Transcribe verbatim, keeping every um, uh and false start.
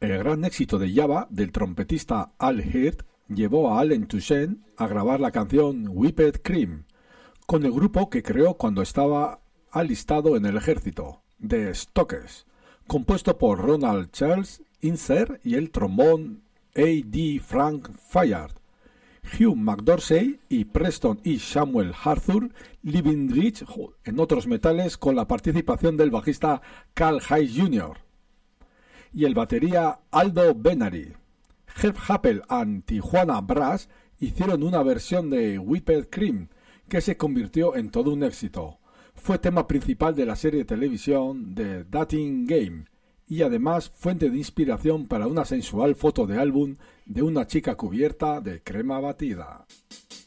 El gran éxito de Java del trompetista Al Hirt llevó a Allen Toussaint a grabar la canción Whipped Cream con el grupo que creó cuando estaba alistado en el ejército, The Stokes, compuesto por Ronald Charles Inser y el trombón A D Frank Fayard, Hugh McDorsey y Preston y Samuel Arthur Livingridge en otros metales, con la participación del bajista Carl Hayes junior y el batería Aldo Benary. Herb Happel and Tijuana Brass hicieron una versión de Whipped Cream que se convirtió en todo un éxito. Fue tema principal de la serie de televisión The Dating Game y además fuente de inspiración para una sensual foto de álbum de una chica cubierta de crema batida.